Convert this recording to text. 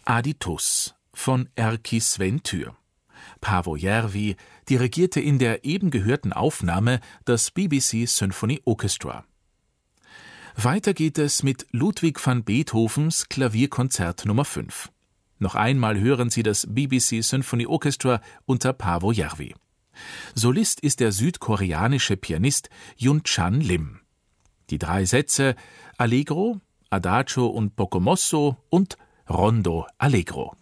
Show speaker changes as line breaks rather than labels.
Aditus von Erkki Sven Thyr. Paavo Järvi dirigierte in der eben gehörten Aufnahme das BBC Symphony Orchestra. Weiter geht es mit Ludwig van Beethovens Klavierkonzert Nummer 5. Noch einmal hören Sie das BBC Symphony Orchestra unter Paavo Järvi. Solist ist der südkoreanische Pianist Yoon-chan Lim. Die 3 Sätze Allegro, Adagio und Poco mosso und Rondo Allegro.